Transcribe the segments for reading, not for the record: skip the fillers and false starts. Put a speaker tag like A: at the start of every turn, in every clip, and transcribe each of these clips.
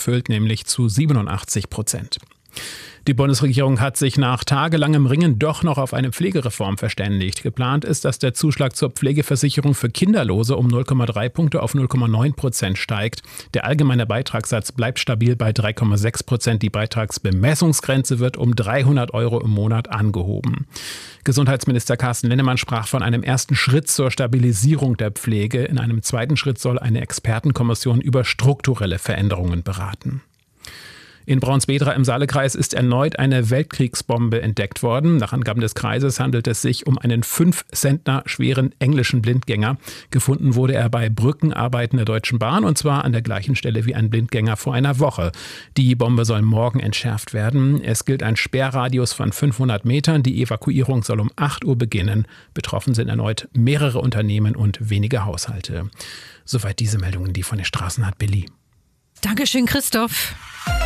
A: erfüllt, nämlich zu 87%. Die Bundesregierung hat sich nach tagelangem Ringen doch noch auf eine Pflegereform verständigt. Geplant ist, dass der Zuschlag zur Pflegeversicherung für Kinderlose um 0,3 Punkte auf 0,9% steigt. Der allgemeine Beitragssatz bleibt stabil bei 3,6%. Die Beitragsbemessungsgrenze wird um 300 € im Monat angehoben. Gesundheitsminister Carsten Linnemann sprach von einem ersten Schritt zur Stabilisierung der Pflege. In einem zweiten Schritt soll eine Expertenkommission über strukturelle Veränderungen beraten. In Braunsbedra im Saalekreis ist erneut eine Weltkriegsbombe entdeckt worden. Nach Angaben des Kreises handelt es sich um einen 5 Zentner schweren englischen Blindgänger. Gefunden wurde er bei Brückenarbeiten der Deutschen Bahn und zwar an der gleichen Stelle wie ein Blindgänger vor einer Woche. Die Bombe soll morgen entschärft werden. Es gilt ein Sperrradius von 500 Metern. Die Evakuierung soll um 8 Uhr beginnen. Betroffen sind erneut mehrere Unternehmen und wenige Haushalte. Soweit diese Meldungen, die von den Straßen hat Billy.
B: Dankeschön, Christoph.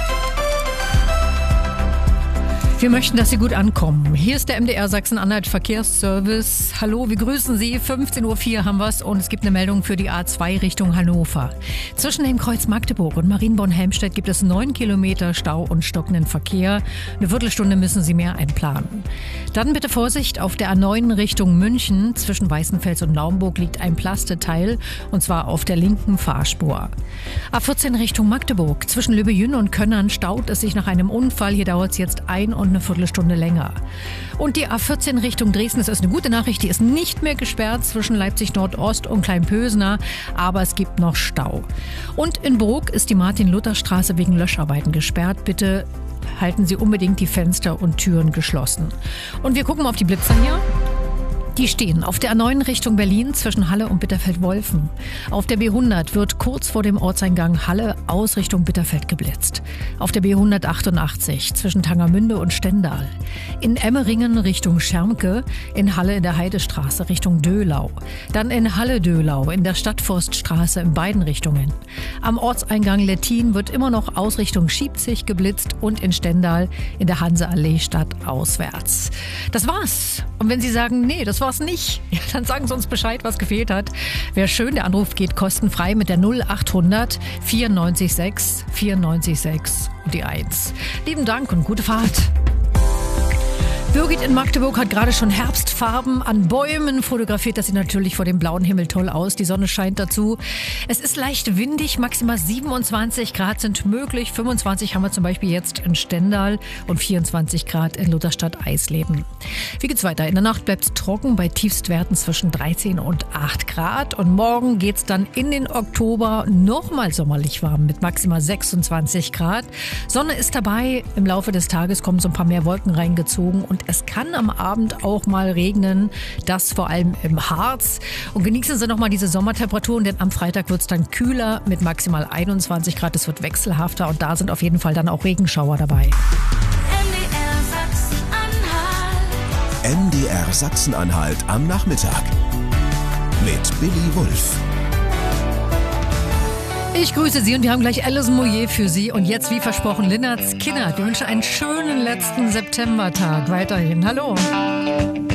B: Wir möchten, dass Sie gut ankommen. Hier ist der MDR Sachsen-Anhalt Verkehrsservice. Hallo, wir grüßen Sie. 15.04 Uhr haben wir es und es gibt eine Meldung für die A2 Richtung Hannover. Zwischen dem Kreuz Magdeburg und Marienborn-Helmstedt gibt es 9 Kilometer Stau und stockenden Verkehr. Eine Viertelstunde müssen Sie mehr einplanen. Dann bitte Vorsicht, auf der A9 Richtung München. Zwischen Weißenfels und Naumburg liegt ein Plasteteil und zwar auf der linken Fahrspur. A14 Richtung Magdeburg. Zwischen Lübejün und Könnern staut es sich nach einem Unfall. Hier dauert es jetzt eine Viertelstunde länger. Und die A14 Richtung Dresden, das ist eine gute Nachricht, die ist nicht mehr gesperrt zwischen Leipzig Nordost und Kleinpösner, aber es gibt noch Stau. Und in Brugg ist die Martin-Luther-Straße wegen Löscharbeiten gesperrt. Bitte halten Sie unbedingt die Fenster und Türen geschlossen. Und wir gucken mal auf die Blitzer hier. Die stehen auf der A9 Richtung Berlin zwischen Halle und Bitterfeld-Wolfen. Auf der B100 wird kurz vor dem Ortseingang Halle aus Richtung Bitterfeld geblitzt. Auf der B188 zwischen Tangermünde und Stendal. In Emmeringen Richtung Schermke, in Halle in der Heidestraße Richtung Döhlau. Dann in Halle-Döhlau in der Stadtforststraße in beiden Richtungen. Am Ortseingang Lettin wird immer noch aus Richtung Schiebzig geblitzt und in Stendal in der Hanseallee stadtauswärts. Das war's. Und wenn Sie sagen, nee, das war's nicht, ja, dann sagen Sie uns Bescheid, was gefehlt hat. Wäre schön, der Anruf geht kostenfrei mit der 0800 94 6 94 6 und die 1. Lieben Dank und gute Fahrt. Birgit in Magdeburg hat gerade schon Herbstfarben an Bäumen fotografiert. Das sieht natürlich vor dem blauen Himmel toll aus. Die Sonne scheint dazu. Es ist leicht windig, maximal 27 Grad sind möglich. 25 haben wir zum Beispiel jetzt in Stendal und 24 Grad in Lutherstadt-Eisleben. Wie geht's weiter? In der Nacht bleibt es trocken bei Tiefstwerten zwischen 13 und 8 Grad. Und morgen geht's dann in den Oktober nochmal sommerlich warm mit maximal 26 Grad. Sonne ist dabei. Im Laufe des Tages kommen so ein paar mehr Wolken reingezogen und es kann am Abend auch mal regnen, das vor allem im Harz. Und genießen Sie noch mal diese Sommertemperaturen, denn am Freitag wird es dann kühler mit maximal 21 Grad. Es wird wechselhafter und da sind auf jeden Fall dann auch Regenschauer dabei.
C: MDR Sachsen-Anhalt am Nachmittag mit Billy Wulff.
B: Ich grüße Sie und wir haben gleich Alison Moyet für Sie. Und jetzt, wie versprochen, Lynyrd Skynyrd. Wir wünschen einen schönen letzten Septembertag weiterhin. Hallo.